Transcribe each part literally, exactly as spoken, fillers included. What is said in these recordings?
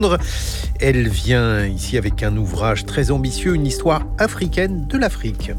Elle vient ici avec un ouvrage très ambitieux, une histoire africaine de l'Afrique.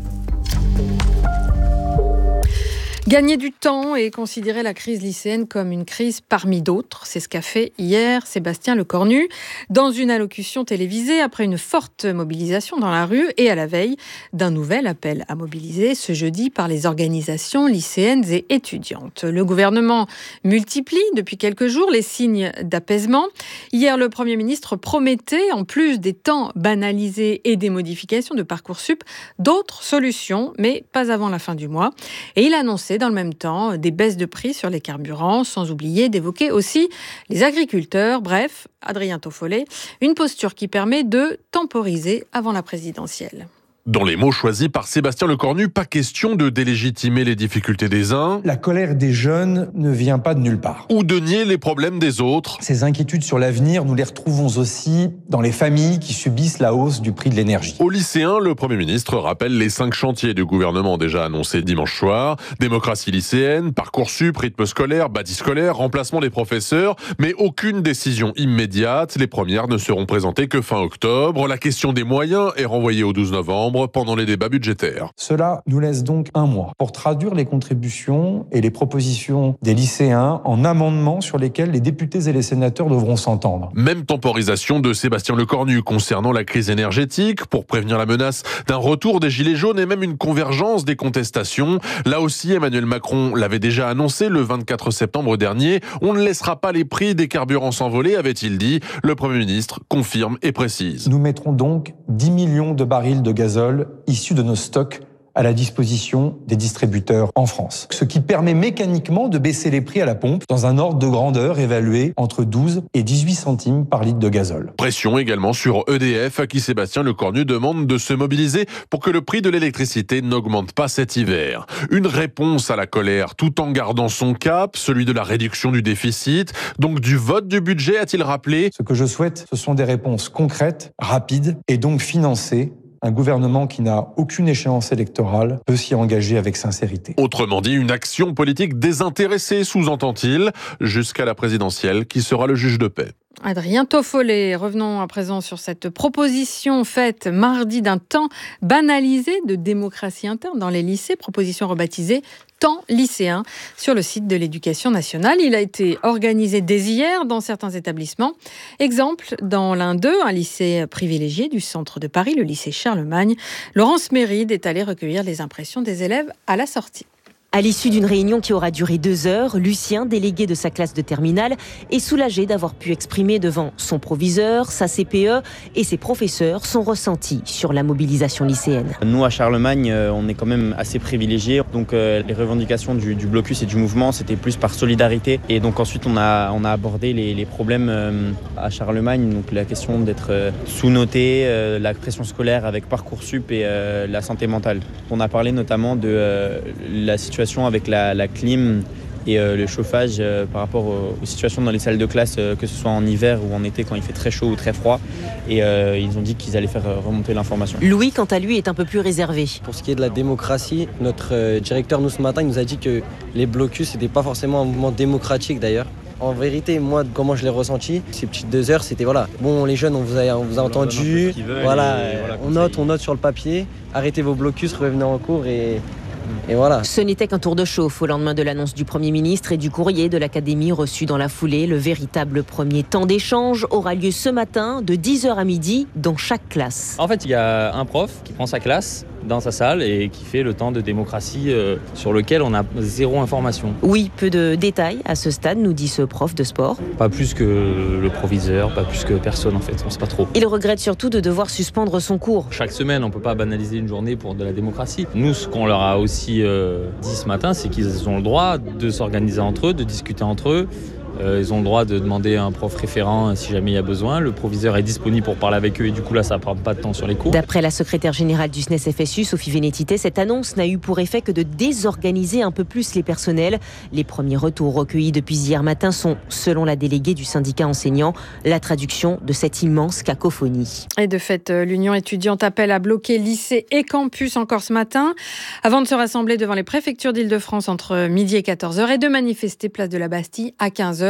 Gagner du temps et considérer la crise lycéenne comme une crise parmi d'autres, c'est ce qu'a fait hier Sébastien Lecornu dans une allocution télévisée après une forte mobilisation dans la rue et à la veille d'un nouvel appel à mobiliser ce jeudi par les organisations lycéennes et étudiantes. Le gouvernement multiplie depuis quelques jours les signes d'apaisement. Hier, le Premier ministre promettait, en plus des temps banalisés et des modifications de Parcoursup, d'autres solutions, mais pas avant la fin du mois. Et il annonçait dans le même temps des baisses de prix sur les carburants, sans oublier d'évoquer aussi les agriculteurs. Bref, Adrien Toffolet, une posture qui permet de temporiser avant la présidentielle. Dans les mots choisis par Sébastien Lecornu, pas question de délégitimer les difficultés des uns. La colère des jeunes ne vient pas de nulle part. Ou de nier les problèmes des autres. Ces inquiétudes sur l'avenir, nous les retrouvons aussi dans les familles qui subissent la hausse du prix de l'énergie. Aux lycéens, le Premier ministre rappelle les cinq chantiers du gouvernement déjà annoncés dimanche soir. Démocratie lycéenne, Parcoursup, rythme scolaire, bâti scolaire, remplacement des professeurs. Mais aucune décision immédiate. Les premières ne seront présentées que fin octobre. La question des moyens est renvoyée au douze novembre. Pendant les débats budgétaires. Cela nous laisse donc un mois pour traduire les contributions et les propositions des lycéens en amendements sur lesquels les députés et les sénateurs devront s'entendre. Même temporisation de Sébastien Lecornu concernant la crise énergétique pour prévenir la menace d'un retour des gilets jaunes et même une convergence des contestations. Là aussi, Emmanuel Macron l'avait déjà annoncé le vingt-quatre septembre dernier. On ne laissera pas les prix des carburants s'envoler, avait-il dit. Le Premier ministre confirme et précise. Nous mettrons donc dix millions de barils de gazole issus de nos stocks à la disposition des distributeurs en France. Ce qui permet mécaniquement de baisser les prix à la pompe dans un ordre de grandeur évalué entre douze et dix-huit centimes par litre de gazole. Pression également sur E D F à qui Sébastien Lecornu demande de se mobiliser pour que le prix de l'électricité n'augmente pas cet hiver. Une réponse à la colère tout en gardant son cap, celui de la réduction du déficit, donc du vote du budget, a-t-il rappelé. Ce que je souhaite, ce sont des réponses concrètes, rapides et donc financées. Un gouvernement qui n'a aucune échéance électorale peut s'y engager avec sincérité. Autrement dit, une action politique désintéressée, sous-entend-il, jusqu'à la présidentielle qui sera le juge de paix. Adrien Toffolet, revenons à présent sur cette proposition faite mardi d'un temps banalisé de démocratie interne dans les lycées, proposition rebaptisée temps lycéen sur le site de l'Éducation nationale. Il a été organisé dès hier dans certains établissements. Exemple, dans l'un d'eux, un lycée privilégié du centre de Paris, le lycée Charlemagne. Laurence Méride est allée recueillir les impressions des élèves à la sortie. À l'issue d'une réunion qui aura duré deux heures, Lucien, délégué de sa classe de terminale, est soulagé d'avoir pu exprimer devant son proviseur, sa C P E et ses professeurs son ressenti sur la mobilisation lycéenne. Nous, à Charlemagne, on est quand même assez privilégiés. Donc euh, les revendications du, du blocus et du mouvement, c'était plus par solidarité. Et donc ensuite, on a, on a abordé les, les problèmes euh, à Charlemagne. Donc la question d'être euh, sous-noté, euh, la pression scolaire avec Parcoursup et euh, la santé mentale. On a parlé notamment de euh, la situation avec la, la clim et euh, le chauffage euh, par rapport aux, aux situations dans les salles de classe, euh, que ce soit en hiver ou en été quand il fait très chaud ou très froid. Et euh, ils ont dit qu'ils allaient faire remonter l'information. Louis, quant à lui, est un peu plus réservé. Pour ce qui est de la démocratie, notre euh, directeur, nous, ce matin, il nous a dit que les blocus n'étaient pas forcément un mouvement démocratique d'ailleurs. En vérité, moi, comment je l'ai ressenti, ces petites deux heures, c'était voilà. Bon, les jeunes, on vous a, on vous a entendu. Voilà, et, voilà, on note, on note sur le papier. Arrêtez vos blocus, revenez en cours et... Et voilà. Ce n'était qu'un tour de chauffe au lendemain de l'annonce du Premier ministre et du courrier de l'Académie reçu dans la foulée. Le véritable premier temps d'échange aura lieu ce matin de dix heures à midi dans chaque classe. En fait, il y a un prof qui prend sa classe dans sa salle et qui fait le temps de démocratie euh, sur lequel on a zéro information. Oui, peu de détails à ce stade, nous dit ce prof de sport. Pas plus que le proviseur, pas plus que personne en fait, on ne sait pas trop. Il regrette surtout de devoir suspendre son cours. Chaque semaine, on ne peut pas banaliser une journée pour de la démocratie. Nous, ce qu'on leur a aussi euh, dit ce matin, c'est qu'ils ont le droit de s'organiser entre eux, de discuter entre eux. Euh, ils ont le droit de demander un prof référent si jamais il y a besoin. Le proviseur est disponible pour parler avec eux et du coup là ça ne prend pas de temps sur les cours. D'après la secrétaire générale du S N E S F S U, Sophie Vénétité, cette annonce n'a eu pour effet que de désorganiser un peu plus les personnels. Les premiers retours recueillis depuis hier matin sont, selon la déléguée du syndicat enseignant, la traduction de cette immense cacophonie. Et de fait, l'Union étudiante appelle à bloquer lycées et campus encore ce matin, avant de se rassembler devant les préfectures d'Île-de-France entre midi et quatorze heures et de manifester place de la Bastille à quinze heures.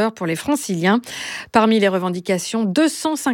heures pour les franciliens. Parmi les revendications, deux cent cinquante